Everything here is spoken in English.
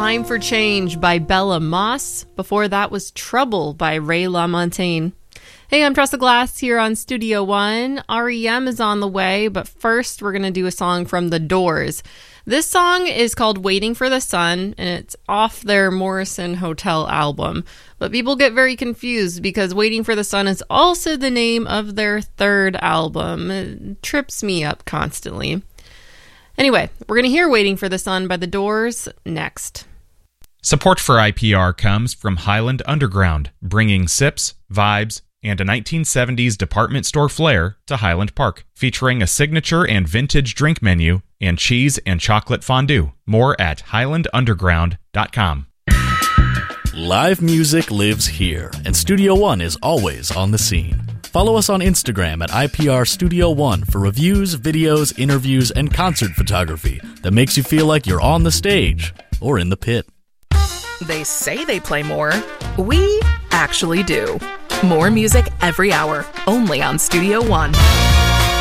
Time for Change by Bella Moss. Before that was Trouble by Ray LaMontagne. Hey, I'm Tressa Glass here on Studio One. REM is on the way, but first we're going to do a song from The Doors. This song is called Waiting for the Sun, and it's off their Morrison Hotel album. But people get very confused because Waiting for the Sun is also the name of their third album. It trips me up constantly. Anyway, we're going to hear Waiting for the Sun by The Doors next. Support for IPR comes from Highland Underground, bringing sips, vibes, and a 1970s department store flair to Highland Park, featuring a signature and vintage drink menu and cheese and chocolate fondue. More at highlandunderground.com. Live music lives here, and Studio One is always on the scene. Follow us on Instagram at IPR Studio One for reviews, videos, interviews, and concert photography that makes you feel like you're on the stage or in the pit. They say they play more. We actually do. More music every hour, only on Studio One.